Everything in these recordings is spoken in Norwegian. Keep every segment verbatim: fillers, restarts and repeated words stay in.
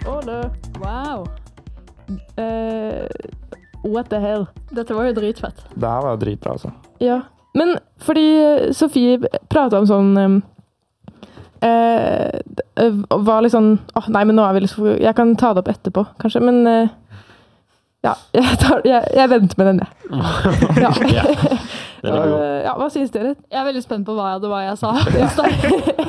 Å, det. Wow. Eh, what the hell? Dette var jo dritfett. Det her var jo dritbra, altså. Ja, men fordi Sofie pratet om sånn um, eh, var litt sånn, åh, nei, men nå er vi litt for, jeg kan ta det opp etterpå, kanskje, men eh, ja, jeg, tar, jeg, jeg venter med den, jeg. Ja. Ja. Det er bra. Eh, ja, hva synes dere? Jeg er veldig spent på hva det var jeg sa. i stad.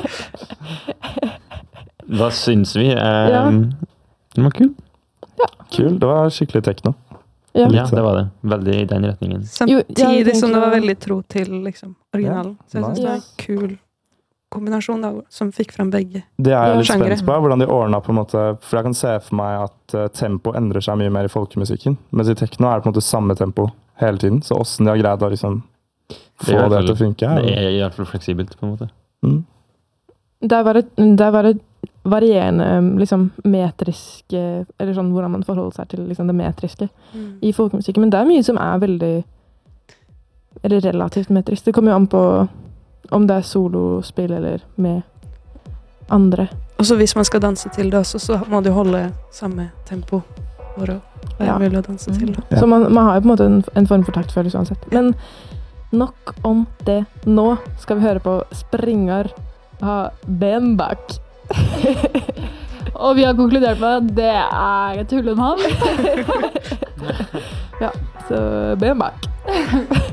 Hva syns vi? Eh, Ja. Det var kul. Kul, det var skikkelig tekno. Ja. Ja, det var det. Veldig i den retningen. Jo, jeg Samtidig som det var tenker- veldig tro til liksom, originalen. Så jeg synes det var en kul kombinasjon da, som fikk frem begge. Det er jeg litt Sjangre. spent på, hvordan de ordnet på en måte, for jeg kan se for meg at uh, tempo endrer seg mye mer i folkemusikken, mens i tekno er det på en måte samme tempo hele tiden, så hvordan de har greid å liksom Det få er i det, hvert fall- til å funke. Det er- er i hvert fall fleksibelt, på en måte. Mm. Der var det, der var det varierende liksom, metriske, eller sånn hvordan man forholder seg til liksom, det metriske i folkemusikken, men det er mye som er veldig, eller relativt metrisk. Det kommer jo an på om det er solospill eller med andre. Og så hvis man skal danse til det også, så må du holde samme tempo for å være Ja. mulig å danse til. Da. Ja. Så man, man har jo på en måte en, en form for taktfølelse uansett. Men nok om det. Nå skal vi høre på Springar av Benbak. Og vi har konkludert med at det er et tullenavn. Ja, så Benbak.